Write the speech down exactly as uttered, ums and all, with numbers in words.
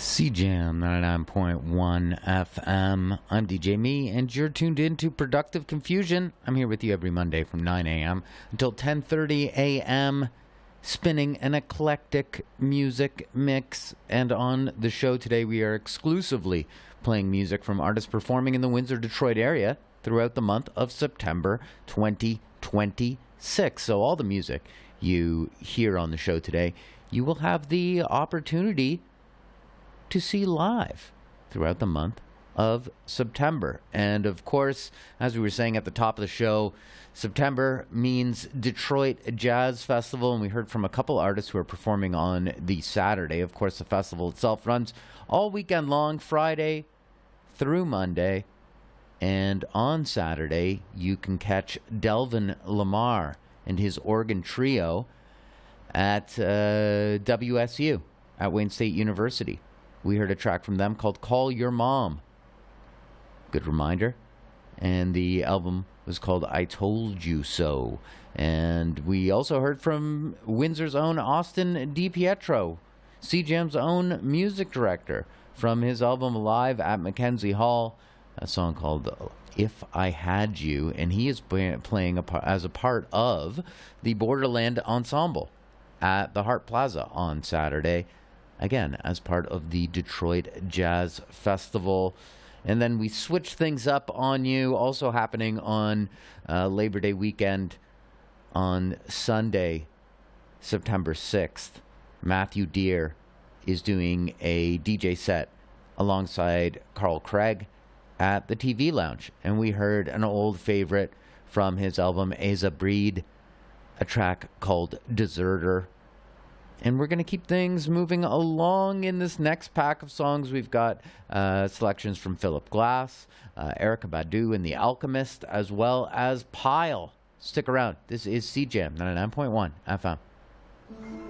C Jam ninety-nine point one F M. I'm D J Me, and you're tuned in to Productive Confusion. I'm here with you every Monday from nine a.m. until ten thirty a.m., spinning an eclectic music mix. And on the show today, we are exclusively playing music from artists performing in the Windsor, Detroit area throughout the month of September twenty twenty-six. So all the music you hear on the show today, you will have the opportunity to see live throughout the month of September. And of course, as we were saying at the top of the show, September means Detroit Jazz Festival, and we heard from a couple artists who are performing on the Saturday. Of course, the festival itself runs all weekend long, Friday through Monday, and on Saturday you can catch Delvin Lamar and his organ trio at uh, W S U, at Wayne State University. We heard a track from them called Call Your Mom. Good reminder. And the album was called I Told You So. And we also heard from Windsor's own Austin DiPietro, C Jam's own music director, from his album Live at Mackenzie Hall, a song called If I Had You. And he is playing a par- as a part of the Borderland Ensemble at the Hart Plaza on Saturday, again, as part of the Detroit Jazz Festival. And then we switch things up on you, also happening on uh, Labor Day weekend on Sunday, September sixth. Matthew Deere is doing a D J set alongside Carl Craig at the T V Lounge. And we heard an old favorite from his album Asa Breed, a track called Deserter. And we're going to keep things moving along in this next pack of songs. We've got uh, selections from Philip Glass, uh, Erykah Badu and The Alchemist, as well as Pile. Stick around. This is C Jam ninety-nine point one F M.